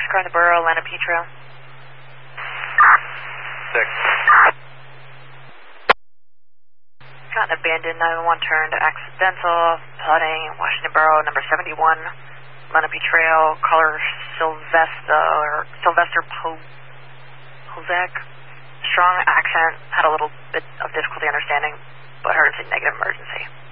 car in the borough, Lenape Trail. 6. Got an abandoned 911 turned accidental, flooding, Washington Borough, number 71, Lenape Trail, caller Sylvester Pozak. Strong accent, had a little bit of difficulty understanding, but heard it's a negative emergency.